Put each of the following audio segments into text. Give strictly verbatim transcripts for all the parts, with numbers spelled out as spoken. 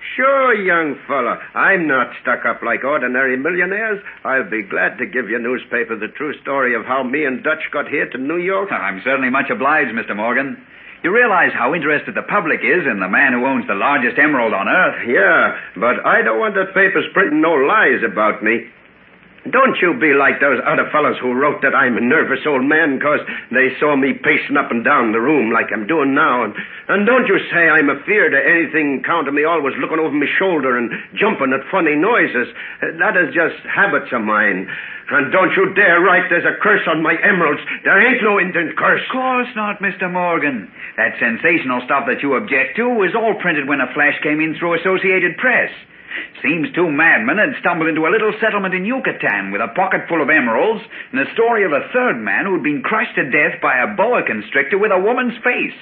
Sure, young fella. I'm not stuck up like ordinary millionaires. I'll be glad to give your newspaper the true story of how me and Dutch got here to New York. I'm certainly much obliged, Mister Morgan. You realize how interested the public is in the man who owns the largest emerald on Earth. Yeah, but I don't want the papers printing no lies about me. Don't you be like those other fellows who wrote that I'm a nervous old man because they saw me pacing up and down the room like I'm doing now. And, and don't you say I'm afeard of anything count of me always looking over my shoulder and jumping at funny noises. That is just habits of mine. And don't you dare write there's a curse on my emeralds. There ain't no Indian curse. Of course not, Mister Morgan. That sensational stuff that you object to was all printed when a flash came in through Associated Press. Seems two madmen had stumbled into a little settlement in Yucatan with a pocket full of emeralds and a story of a third man who'd been crushed to death by a boa constrictor with a woman's face.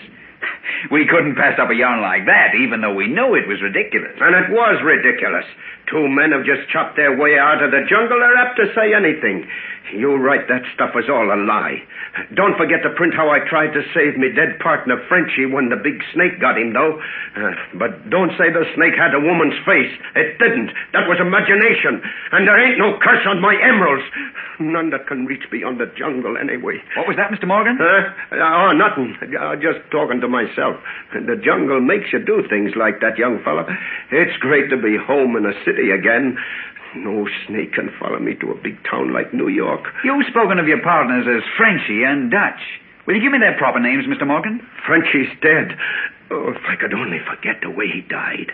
We couldn't pass up a yarn like that, even though we knew it was ridiculous. And it was ridiculous. Two men have just chopped their way out of the jungle. They're apt to say anything. You write that stuff was all a lie. Don't forget to print how I tried to save me dead partner Frenchie when the big snake got him, though. Uh, but don't say the snake had a woman's face. It didn't. That was imagination. And there ain't no curse on my emeralds. None that can reach beyond the jungle, anyway. What was that, Mister Morgan? Uh, oh, nothing. Uh, just talking to myself. The jungle makes you do things like that, young fella. It's great to be home in a city again. No snake can follow me to a big town like New York. You've spoken of your partners as Frenchie and Dutch. Will you give me their proper names, Mister Morgan? Frenchie's dead. Oh, if I could only forget the way he died.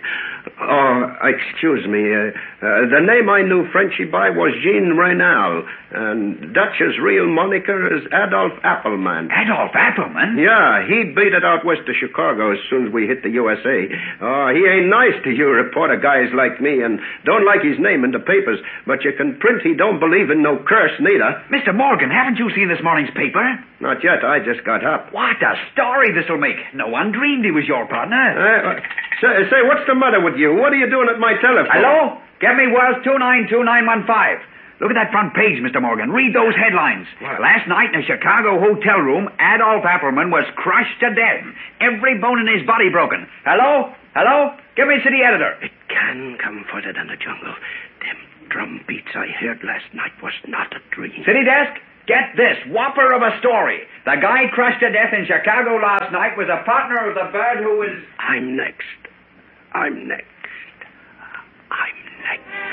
Oh, excuse me. Uh, uh, the name I knew Frenchie by was Jean Reynal, and Dutch's real moniker is Adolf Appleman. Adolf Appleman? Yeah, he beat it out west of Chicago as soon as we hit the U S A. Oh, he ain't nice to you reporter guys like me, and don't like his name in the papers, but you can print he don't believe in no curse, neither. Mister Morgan, haven't you seen this morning's paper? Not yet. I just got up. What a story this'll make. No one dreamed he was your partner. Uh, say, say, what's the matter with you? What are you doing at my telephone? Hello? Get me Wells two nine two nine one five. Look at that front page, Mister Morgan. Read those headlines. What? Last night in a Chicago hotel room, Adolf Appleman was crushed to death. Every bone in his body broken. Hello? Hello? Give me city editor. It can come further than the jungle. Them drum beats I heard last night was not a dream. City desk? Get this, whopper of a story. The guy crushed to death in Chicago last night was a partner of the bird who was... I'm next. I'm next.